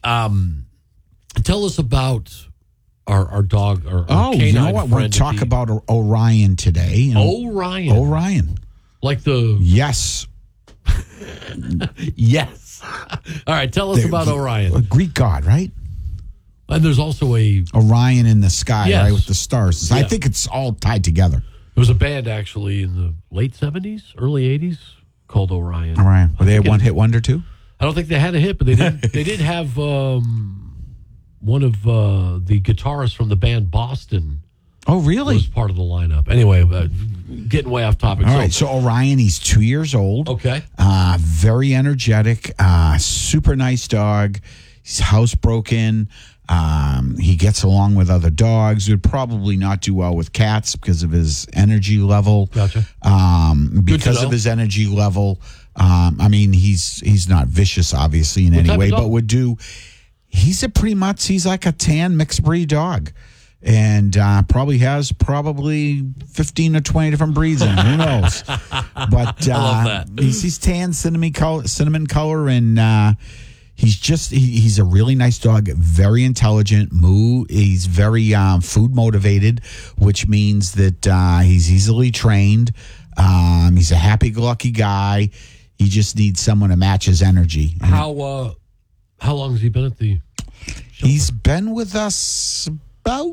Tell us about our dog. Our you know what? We'll talk about Orion today. Orion. Orion. Like the... Yes. Yes. All right, tell us about Orion. A Greek god, right? And there's also a... Orion in the sky, Yes. right, with the stars. Yeah. I think it's all tied together. There was a band, actually, in the late 70s, early 80s, called Orion. Orion. Were they a one-hit wonder, too? I don't think they had a hit, but they did. They did have one of the guitarists from the band Boston. Oh, really? Was part of the lineup. Anyway, getting way off topic. All right, so Orion, he's 2 years old. Okay. Very energetic, super nice dog. He's housebroken. He gets along with other dogs. Would probably not do well with cats because of his energy level. Gotcha. Because of his energy level. I mean, he's not vicious, obviously, in any way, but would do. He's he's like a tan mixed breed dog. And probably has 15 or 20 different breeds in him. Who knows? But I love that. He's tan, cinnamon color, and he's a really nice dog. Very intelligent. He's very food motivated, which means that he's easily trained. He's a happy-go-lucky guy. He just needs someone to match his energy. How long has he been at the shelter? He's been with us about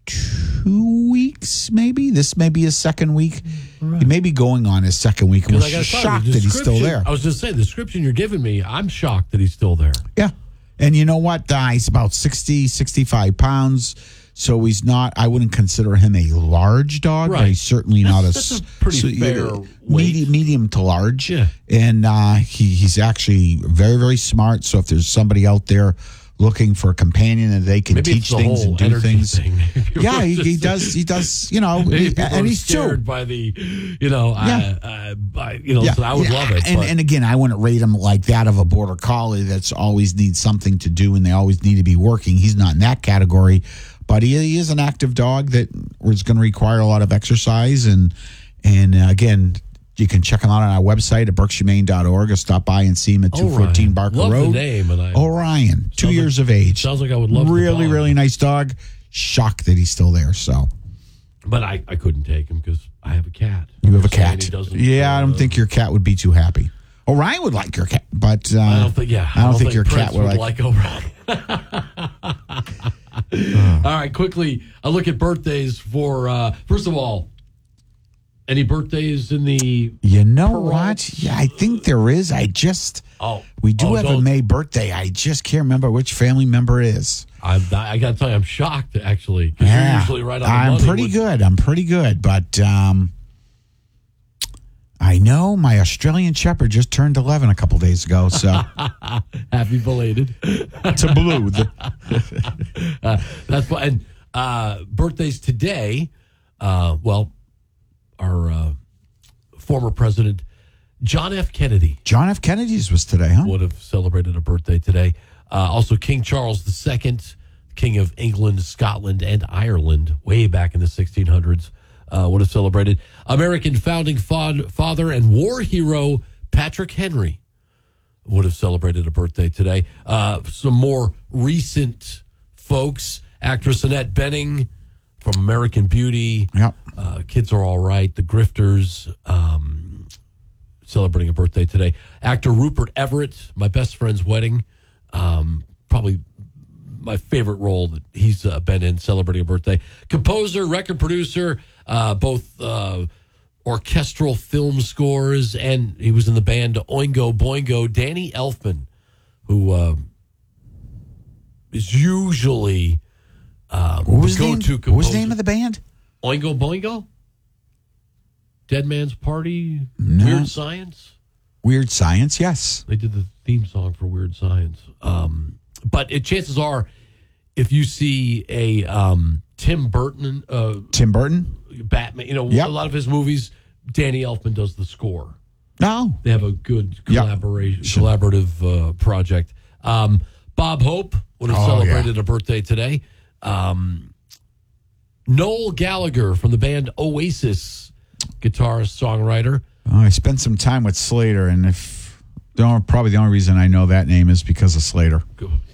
2 weeks, maybe. This may be his second week. Right. He may be going on his second week. We're shocked that he's still there. I was just saying, the description you're giving me, I'm shocked that he's still there. Yeah. And you know what? He's about 60, 65 pounds. So he's not, I wouldn't consider him a large dog, right. But he's certainly that's a pretty fair weight. Medium to large. Yeah. And he's actually very, very smart. So if there's somebody out there looking for a companion and they can teach things and do things. Yeah, he does. He does. You know, and he's scared by the, So I would love it. And again, I wouldn't rate him like that of a border collie that's always needs something to do and they always need to be working. He's not in that category, but he is an active dog that is going to require a lot of exercise. And again, you can check him out on our website at berkshiremaine.org or stop by and see him at 214 Barker Road. Road. The name, Orion, 2 years of age. Sounds like I would love really, really nice dog. Shocked that he's still there. So, but I couldn't take him because I have a cat. You have a cat? Yeah, I don't think your cat would be too happy. Orion would like your cat, but I don't think. Yeah, I don't think your Prince cat would like Orion. All right, quickly, I look at birthdays for. First of all. Any birthdays in the... You know what? Yeah, I think there is. We do have a May birthday. I just can't remember which family member it is. I got to tell you, I'm shocked, actually. Because you're usually right on the money. I'm pretty good. But I know my Australian Shepherd just turned 11 a couple days ago. So happy belated. To Blue. That's fine. And birthdays today, our former president, John F. Kennedy. John F. Kennedy's was today, huh? Would have celebrated a birthday today. Also, King Charles II, King of England, Scotland, and Ireland, way back in the 1600s, would have celebrated. American founding father and war hero Patrick Henry would have celebrated a birthday today. Some more recent folks, actress Annette Bening from American Beauty. Yep. Kids Are All Right. The Grifters, celebrating a birthday today. Actor Rupert Everett, My Best Friend's Wedding. Probably my favorite role that he's been in, celebrating a birthday. Composer, record producer, both orchestral film scores, and he was in the band Oingo Boingo. Danny Elfman, who is usually what was go-to composer. What was the name of the band? Oingo Boingo? Dead Man's Party? No. Weird Science? Weird Science, yes. They did the theme song for Weird Science. But chances are, if you see a Tim Burton... Batman, a lot of his movies, Danny Elfman does the score. No. They have a good collaborative project. Bob Hope would have celebrated a birthday today. Noel Gallagher from the band Oasis, guitarist, songwriter. I spent some time with Slater, and probably the only reason I know that name is because of Slater.